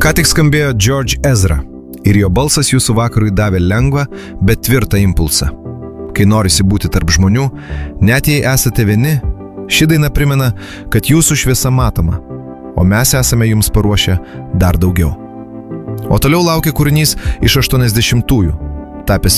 Ką tik skambėjo George Ezra ir jo balsas jūsų vakarui davė lengvą, bet tvirtą impulsą. Kai norisi būti tarp žmonių, net jei esate vieni, ši daina primena, kad jūsų šviesa matoma, o mes esame jums paruošę dar daugiau. O toliau laukia kūrinys iš 80-ųjų, tapęs